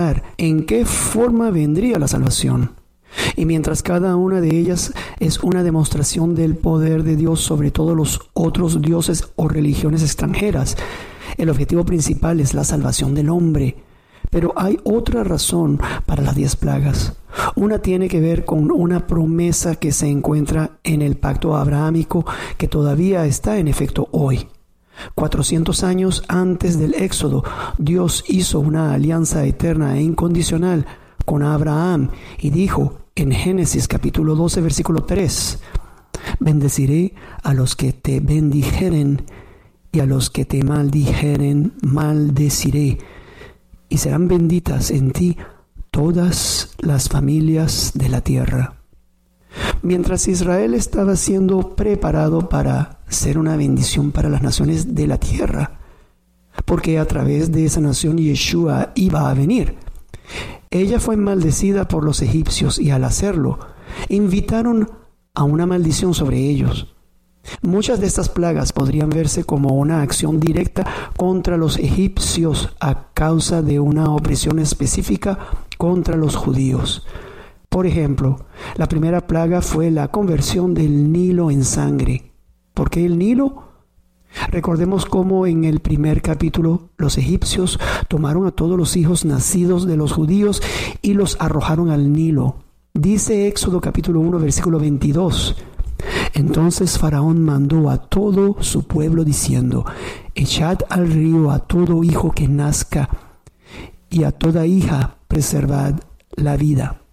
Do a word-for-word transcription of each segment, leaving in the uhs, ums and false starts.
en qué forma vendría la salvación. Y mientras cada una de ellas es una demostración del poder de Dios sobre todos los otros dioses o religiones extranjeras, el objetivo principal es la salvación del hombre. Pero hay otra razón para las diez plagas. Una tiene que ver con una promesa que se encuentra en el pacto abrahámico que todavía está en efecto hoy. cuatrocientos años antes del Éxodo, Dios hizo una alianza eterna e incondicional con Abraham y dijo en Génesis capítulo doce versículo tres: bendeciré a los que te bendijeren y a los que te maldijeren maldeciré, y serán benditas en ti todas las familias de la tierra. Mientras Israel estaba siendo preparado para ser una bendición para las naciones de la tierra, porque a través de esa nación Yeshua iba a venir, ella fue maldecida por los egipcios y al hacerlo, invitaron a una maldición sobre ellos. Muchas de estas plagas podrían verse como una acción directa contra los egipcios a causa de una opresión específica contra los judíos. Por ejemplo, la primera plaga fue la conversión del Nilo en sangre. ¿Por qué el Nilo? Recordemos cómo en el primer capítulo los egipcios tomaron a todos los hijos nacidos de los judíos y los arrojaron al Nilo. Dice Éxodo capítulo uno versículo veintidós: entonces Faraón mandó a todo su pueblo diciendo: echad al río a todo hijo que nazca, y a toda hija preservad la vida.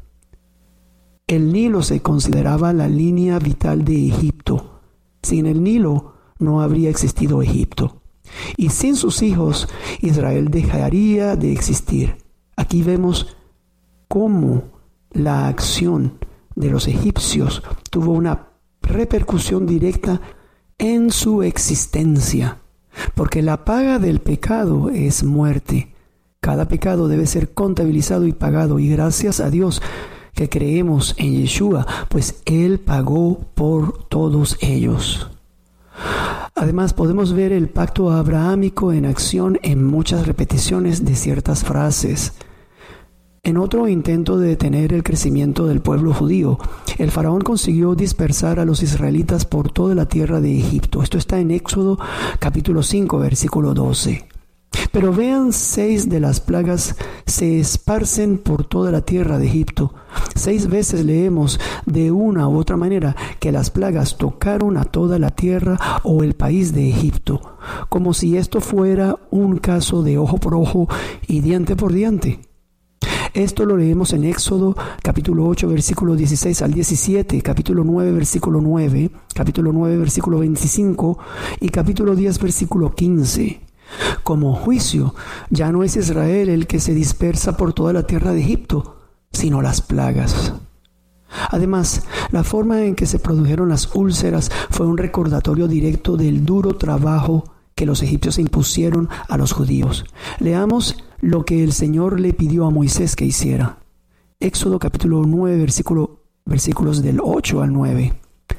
El Nilo se consideraba la línea vital de Egipto. Sin el Nilo no habría existido Egipto. Y sin sus hijos, Israel dejaría de existir. Aquí vemos cómo la acción de los egipcios tuvo una repercusión directa en su existencia, porque la paga del pecado es muerte. Cada pecado debe ser contabilizado y pagado, y gracias a Dios que creemos en Yeshua, pues Él pagó por todos ellos. Además, podemos ver el pacto abrahámico en acción en muchas repeticiones de ciertas frases. En otro intento de detener el crecimiento del pueblo judío, el faraón consiguió dispersar a los israelitas por toda la tierra de Egipto. Esto está en Éxodo capítulo cinco, versículo doce. Pero vean, seis de las plagas se esparcen por toda la tierra de Egipto. Seis veces leemos de una u otra manera que las plagas tocaron a toda la tierra o el país de Egipto, como si esto fuera un caso de ojo por ojo y diente por diente. Esto lo leemos en Éxodo capítulo ocho versículo dieciséis al diecisiete, capítulo nueve versículo nueve, capítulo nueve versículo veinticinco y capítulo diez versículo quince. Como juicio, ya no es Israel el que se dispersa por toda la tierra de Egipto, sino las plagas. Además, la forma en que se produjeron las úlceras fue un recordatorio directo del duro trabajo que los egipcios impusieron a los judíos. Leamos lo que el Señor le pidió a Moisés que hiciera. Éxodo capítulo nueve, versículo, versículos del ocho al nueve.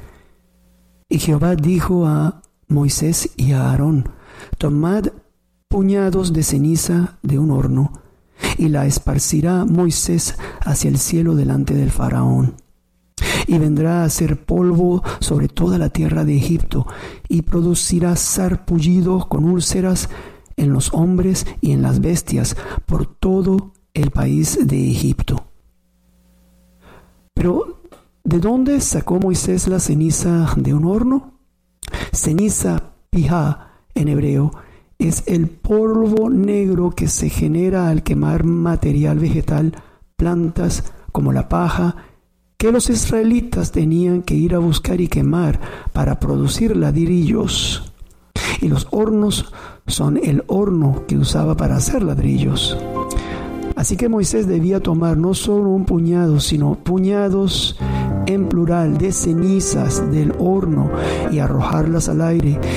Y Jehová dijo a Moisés y a Aarón: tomad puñados de ceniza de un horno, y la esparcirá Moisés hacia el cielo delante del faraón. Y vendrá a ser polvo sobre toda la tierra de Egipto, y producirá sarpullido con úlceras en los hombres y en las bestias por todo el país de Egipto. Pero, ¿de dónde sacó Moisés la ceniza de un horno? Ceniza pijá en hebreo es el polvo negro que se genera al quemar material vegetal, plantas como la paja, que los israelitas tenían que ir a buscar y quemar para producir ladrillos. Y los hornos son el horno que usaba para hacer ladrillos. Así que Moisés debía tomar no solo un puñado, sino puñados en plural de cenizas del horno y arrojarlas al aire